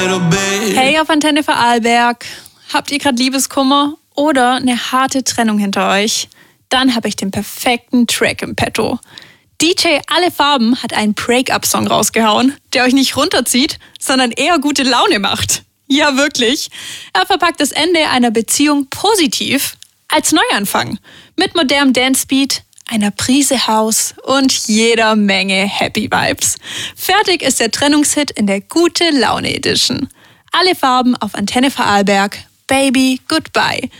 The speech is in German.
Hey auf Antenne Vorarlberg, habt ihr gerade Liebeskummer oder eine harte Trennung hinter euch? Dann habe ich den perfekten Track im Petto. DJ Alle Farben hat einen Break-up-Song rausgehauen, der euch nicht runterzieht, sondern eher gute Laune macht. Ja, wirklich. Er verpackt das Ende einer Beziehung positiv als Neuanfang. Mit modernem Dance-Beat, einer Prise House und jeder Menge Happy Vibes. Fertig ist der Trennungshit in der Gute Laune Edition. Alle Farben auf Antenne Vorarlberg. Baby, goodbye.